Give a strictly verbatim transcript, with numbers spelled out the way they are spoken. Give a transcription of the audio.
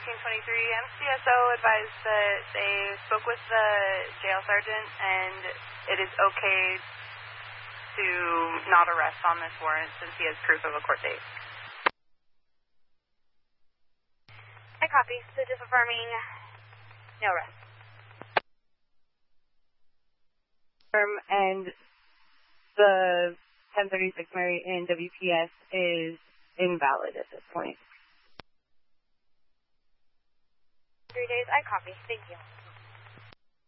eighteen twenty-three, M C S O advised that they spoke with the jail sergeant and it is okay to not arrest on this warrant since he has proof of a court date. I copy. So just affirming no arrest. And the ten thirty-six Mary in W P S is invalid at this point. Three days, I copy. Thank you.